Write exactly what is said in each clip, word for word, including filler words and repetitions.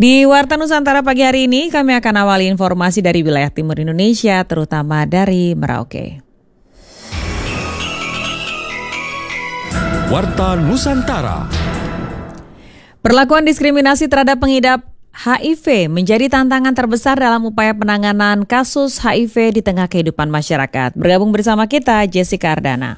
Di Warta Nusantara pagi hari ini kami akan awali informasi dari wilayah timur Indonesia, terutama dari Merauke. Warta Nusantara. Perlakuan diskriminasi terhadap pengidap H I V menjadi tantangan terbesar dalam upaya penanganan kasus H I V di tengah kehidupan masyarakat. Bergabung bersama kita Jessica Ardana.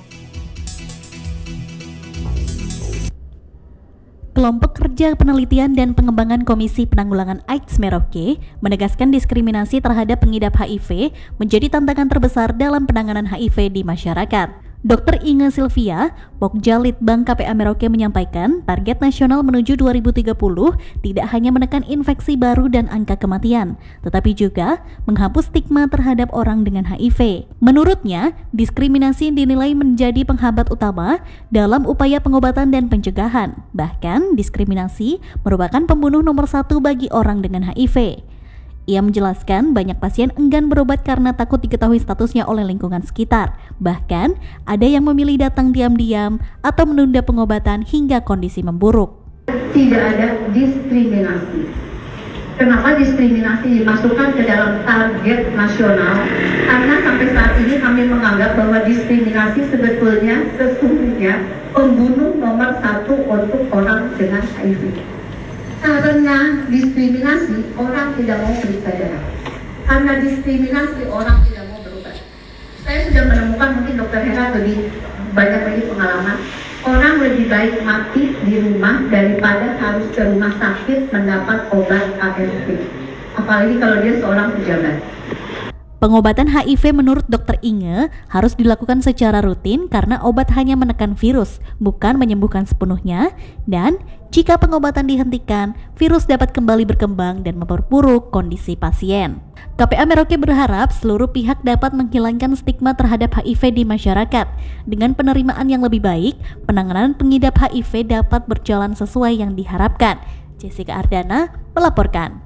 Kelompok Kerja Penelitian dan Pengembangan Komisi Penanggulangan AIDS Merauke menegaskan diskriminasi terhadap pengidap H I V menjadi tantangan terbesar dalam penanganan H I V di masyarakat. Dokter Inge Sylvia, Pokja Litbang K P A Merauke menyampaikan target nasional menuju dua ribu tiga puluh tidak hanya menekan infeksi baru dan angka kematian, tetapi juga menghapus stigma terhadap orang dengan H I V. Menurutnya, diskriminasi dinilai menjadi penghambat utama dalam upaya pengobatan dan pencegahan. Bahkan, diskriminasi merupakan pembunuh nomor satu bagi orang dengan H I V. Ia menjelaskan banyak pasien enggan berobat karena takut diketahui statusnya oleh lingkungan sekitar. Bahkan, ada yang memilih datang diam-diam atau menunda pengobatan hingga kondisi memburuk. Tidak ada diskriminasi. Kenapa diskriminasi dimasukkan ke dalam target nasional? Karena sampai saat ini kami menganggap bahwa diskriminasi sebetulnya sesungguhnya pembunuh nomor satu untuk orang dengan H I V. Karena diskriminasi, orang tidak mau periksa darah. Karena diskriminasi, orang tidak mau berobat. Saya sudah menemukan, mungkin dokter Hera lebih banyak lagi pengalaman, orang lebih baik mati di rumah daripada harus ke rumah sakit mendapat obat A R V. Apalagi kalau dia seorang pejabat. Pengobatan H I V menurut dokter Inge harus dilakukan secara rutin karena obat hanya menekan virus, bukan menyembuhkan sepenuhnya, dan jika pengobatan dihentikan, virus dapat kembali berkembang dan memperburuk kondisi pasien. K P A Merauke berharap seluruh pihak dapat menghilangkan stigma terhadap H I V di masyarakat. Dengan penerimaan yang lebih baik, penanganan pengidap H I V dapat berjalan sesuai yang diharapkan. Jessica Ardana melaporkan.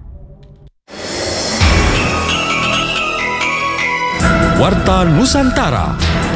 Warta Nusantara.